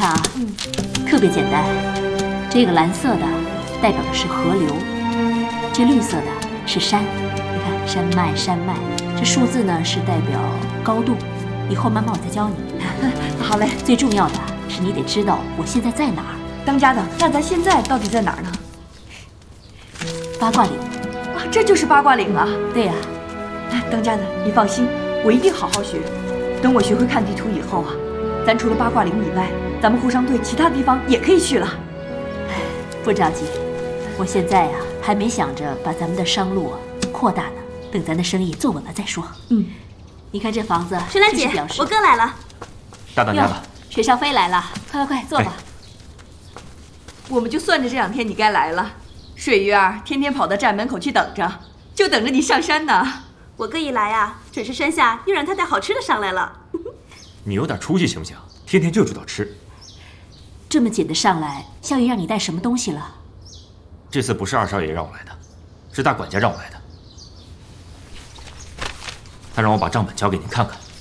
看啊，特别简单。这个蓝色的代表的是河流，这绿色的是山。你看山脉，山脉。这数字呢是代表高度，以后慢慢我再教你。 好嘞。 最重要的是你得知道我现在在哪儿。 当家的，那咱现在到底在哪儿呢？ 八卦岭。 啊，这就是八卦岭啊。 对呀。 当家的，你放心，我一定好好学。等我学会看地图以后啊，咱除了八卦岭以外，咱们护商队其他地方也可以去了。 不着急，我现在呀还没想着把咱们的商路扩大呢，等咱的生意做稳了再说。你看这房子， 春兰姐，我哥来了。 大当家的， 雪上飞来了，快坐吧。 我们就算着这2天你该来了，水鱼儿天天跑到站门口去等着，就等着你上山呢。 我哥一来啊，准是山下又让他带好吃的上来了。 你有点出息行不行？天天就知道吃。 这么紧的上来，少爷让你带什么东西了？ 这次不是二少爷让我来的，是大管家让我来的。他让我把账本交给您看看。